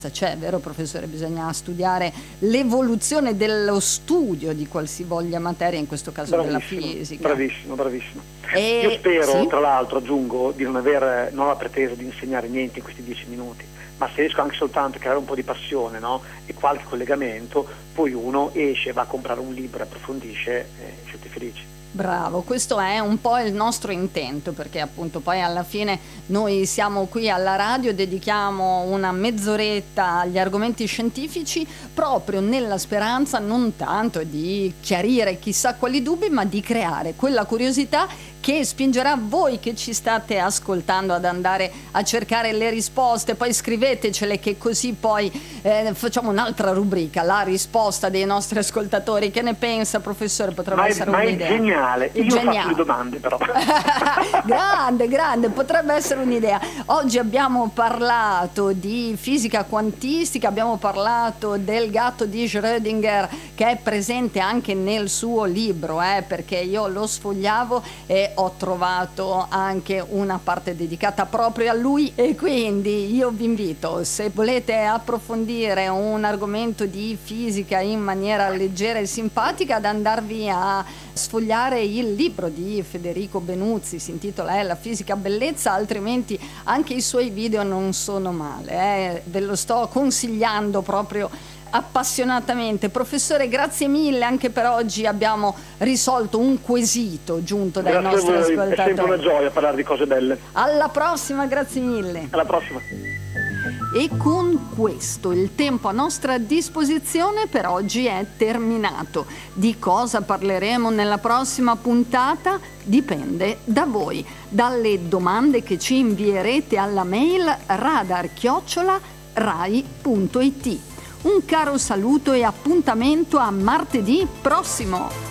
c'è, vero professore? Bisogna studiare l'evoluzione dello studio di qualsivoglia materia, in questo caso della fisica. Bravissimo. Io spero, tra l'altro, aggiungo, di non avere la pretesa di insegnare niente in questi 10 minuti, ma se riesco anche soltanto a creare un po' di passione, no? E qualche collegamento, poi uno esce, va a comprare un libro, approfondisce e siete felici. Bravo, questo è un po' il nostro intento, perché appunto poi alla fine noi siamo qui alla radio, dedichiamo una mezz'oretta agli argomenti scientifici proprio nella speranza non tanto di chiarire chissà quali dubbi, ma di creare quella curiosità che spingerà voi che ci state ascoltando ad andare a cercare le risposte. Poi scrivetecele, che così poi facciamo un'altra rubrica, la risposta dei nostri ascoltatori. Che ne pensa, professore? Potrebbe essere un'idea. È geniale. Io faccio le domande però. grande, potrebbe essere un'idea. Oggi abbiamo parlato di fisica quantistica, abbiamo parlato del gatto di Schrödinger, che è presente anche nel suo libro, perché io lo sfogliavo e ho trovato anche una parte dedicata proprio a lui, e quindi io vi invito, se volete approfondire un argomento di fisica in maniera leggera e simpatica, ad andarvi a sfogliare il libro di Federico Benuzzi, si intitola La fisica bellezza, altrimenti anche i suoi video non sono male, ve lo sto consigliando proprio appassionatamente. Professore, grazie mille, anche per oggi abbiamo risolto un quesito giunto dai nostri ascoltatori. È sempre una gioia parlare di cose belle. Alla prossima, grazie mille. Alla prossima. E con questo il tempo a nostra disposizione per oggi è terminato. Di cosa parleremo nella prossima puntata dipende da voi, dalle domande che ci invierete alla mail radar@rai.it. Un caro saluto e appuntamento a martedì prossimo.